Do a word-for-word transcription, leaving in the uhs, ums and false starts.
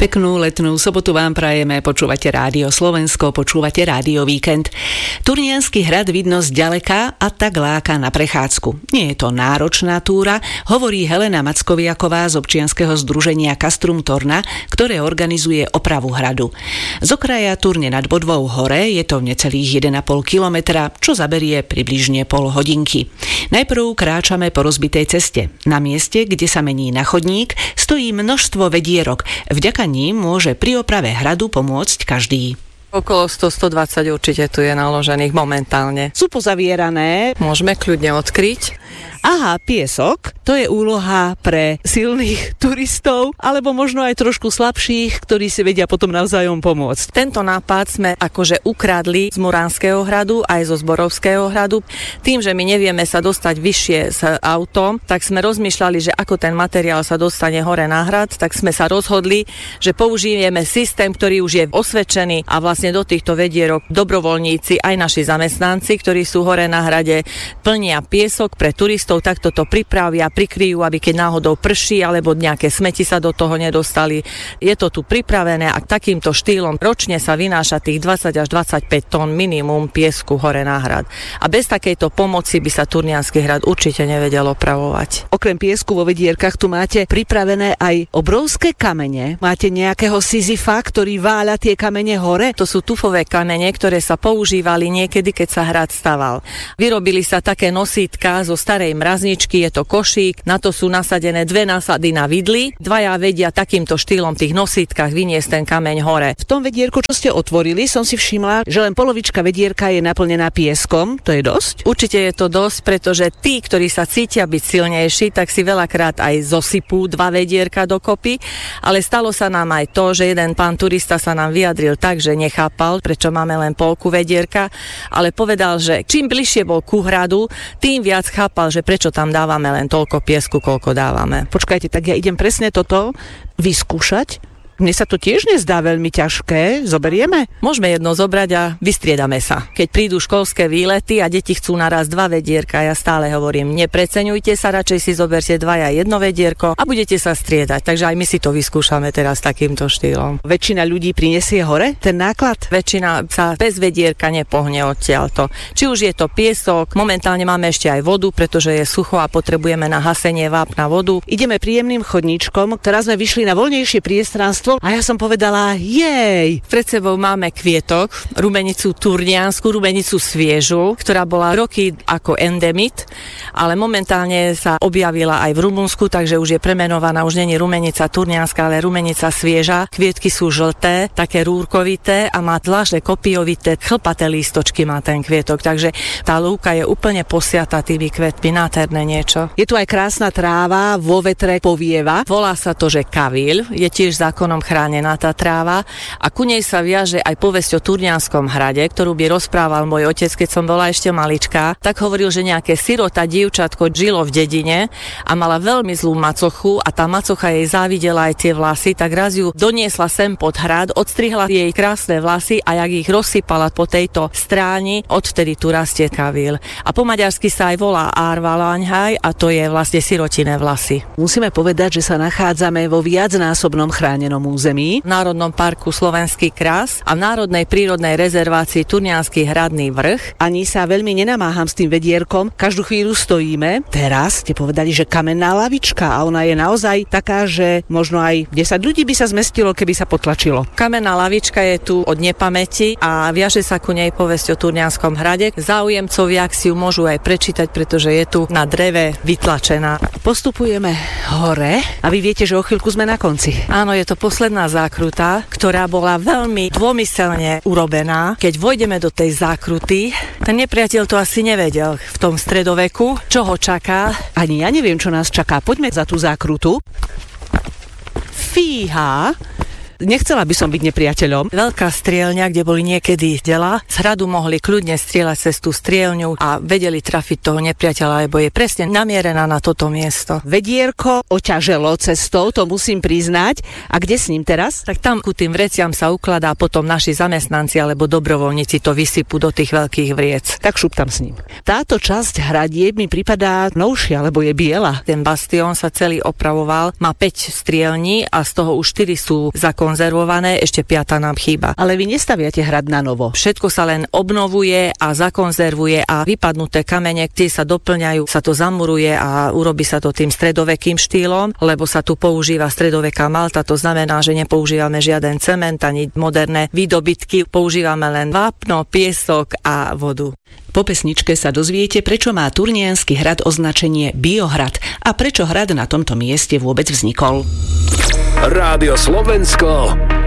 Peknú letnú sobotu vám prajeme, počúvate Rádio Slovensko, počúvate Rádio Víkend. Turniansky hrad vidno zďaleka a tak láka na prechádzku. Nie je to náročná túra, hovorí Helena Mackoviaková z občianskeho združenia Castrum Torna, ktoré organizuje opravu hradu. Z okraja Turne nad Bodvou hore je to necelých jeden a pol kilometra, čo zaberie približne pol hodinky. Najprv kráčame po rozbitej ceste. Na mieste, kde sa mení na chodník, stojí množstvo vedierok. Vďaka ním môže pri oprave hradu pomôcť každý. Okolo sto až stodvadsať určite tu je naložených momentálne. Sú pozavierané. Môžeme kľudne odkryť. Aha, piesok, to je úloha pre silných turistov, alebo možno aj trošku slabších, ktorí si vedia potom navzájom pomôcť. Tento nápad sme akože ukradli z Muránskeho hradu aj zo Zborovského hradu. Tým, že my nevieme sa dostať vyššie s autom, tak sme rozmýšľali, že ako ten materiál sa dostane hore na hrad, tak sme sa rozhodli, že použijeme systém, ktorý už je osvedčený a vlastne do týchto vedierok dobrovoľníci, aj naši zamestnanci, ktorí sú hore na hrade, plnia piesok pre turistov, takto to pripravia, prikryjú, aby keď náhodou prší alebo nejaké smeti sa do toho nedostali. Je to tu pripravené a takýmto štýlom ročne sa vynáša tých dvadsať až dvadsaťpäť tón minimum piesku hore na hrad. A bez takejto pomoci by sa Turniansky hrad určite nevedel opravovať. Okrem piesku vo vedierkach tu máte pripravené aj obrovské kamene. Máte nejakého Sisyfa, ktorý váľa tie kamene hore? To sú tufové kamene, ktoré sa používali niekedy, keď sa hrad staval. Vyrobili sa také nosítka zo starej mrazničky, je to košík, na to sú nasadené dve násady na vidly. Dvaja vedia takýmto štýlom tých nosítkach vyniesť ten kameň hore. V tom vedierku, čo ste otvorili, som si všimla, že len polovička vedierka je naplnená pieskom. To je dosť? Určite je to dosť, pretože tí, ktorí sa cítia byť silnejší, tak si veľakrát aj zosypú dva vedierka dokopy, ale stalo sa nám aj to, že jeden pán turista sa nám vyjadril tak, že nechápal, prečo máme len polku vedierka, ale povedal, že čím bližšie bol ku hradu, tým viac chápal, že prečo tam dávame len toľko piesku, koľko dávame. Počkajte, tak ja idem presne toto vyskúšať. Mne sa to tiež nezdá veľmi ťažké. Zoberieme? Môžeme jedno zobrať a vystriedame sa. Keď prídu školské výlety a deti chcú naraz dva vedierka, ja stále hovorím, nepreceňujte sa, radšej si zoberte dvaja jedno vedierko a budete sa striedať. Takže aj my si to vyskúšame teraz takýmto štýlom. Väčšina ľudí prinesie hore ten náklad? Väčšina sa bez vedierka nepohne odtiaľto. Či už je to piesok, momentálne máme ešte aj vodu, pretože je sucho a potrebujeme na hasenie vápna vodu. Ideme príjemným chodníčkom, teraz sme vyšli na voľnejšie priestranstvo. A ja som povedala, jej! Pred sebou máme kvietok, rumenicu turniansku, rumenicu sviežu, ktorá bola roky ako endemit, ale momentálne sa objavila aj v Rumunsku, takže už je premenovaná, už nie je rumenica turnianska, ale rumenica svieža. Kvietky sú žlté, také rúrkovité a má zvláštne kopijovité, chlpaté lístočky má ten kvietok, takže tá lúka je úplne posiata tými kvetmi, nádherné niečo. Je tu aj krásna tráva, vo vetre povieva. Volá sa to, že kavíľ, je tiež zákonom chránená tá tráva a ku nej sa viaže aj povesť o Turnianskom hrade, ktorú by rozprával môj otec, keď som bola ešte maličká. Tak hovoril, že nejaké sirota dievčatko žilo v dedine a mala veľmi zlú macochu a tá macocha jej závidela aj tie vlasy, tak raz ju doniesla sem pod hrad, odstrihla jej krásne vlasy a jak ich rozsypala po tejto stráni, odvtedy tu rastie kavíľ. A po maďarsky sa aj volá árvaláňhaj a to je vlastne sirotiné vlasy. Musíme povedať, že sa nachádzame vo viacnásobnom chránenom území. V Národnom parku Slovenský kras a v Národnej prírodnej rezervácii Turniansky hradný vrch. Ani sa veľmi nenamáham s tým vedierkom. Každú chvíľu stojíme. Teraz ste povedali, že kamenná lavička a ona je naozaj taká, že možno aj desať ľudí by sa zmestilo, keby sa potlačilo. Kamenná lavička je tu od nepamäti a viaže sa ku nej povesť o Turnianskom hrade. Záujemcovia si ju môžu aj prečítať, pretože je tu na dreve vytlačená. Postupujeme hore a vy viete, že o chvíľku sme na konci. Áno, je to posledná zákruta, ktorá bola veľmi dômyselne urobená. Keď vojdeme do tej zákruty, ten nepriateľ to asi nevedel v tom stredoveku, čo ho čaká. Ani ja neviem, čo nás čaká. Poďme za tú zákrutu. Fíha! Nechcela by som byť nepriateľom. Veľká strielňa, kde boli niekedy dela, z hradu mohli kľudne strieľať cez tú strielňu a vedeli trafiť toho nepriateľa, lebo je presne namierená na toto miesto. Vedierko oťaželo cestou, to musím priznať. A kde s ním teraz? Tak tam ku tým vreciam sa ukladá, potom naši zamestnanci alebo dobrovoľníci to vysypú do tých veľkých vriec. Tak šup tam s ním. Táto časť hradieb mi pripadá novšia, lebo je biela. Ten bastión sa celý opravoval, má päť strielní a z toho už štyri sú zakon zakonzervované, ešte piata nám chýba. Ale vy nestaviate hrad na novo. Všetko sa len obnovuje a zakonzervuje a vypadnuté kamene, tie sa doplňajú, sa to zamuruje a urobí sa to tým stredovekým štýlom, lebo sa tu používa stredoveká malta, to znamená, že nepoužívame žiaden cement ani moderné výdobytky, používame len vápno, piesok a vodu. Po pesničke sa dozviete, prečo má Turniansky hrad označenie Biohrad a prečo hrad na tomto mieste vôbec vznikol. Rádio Slovensko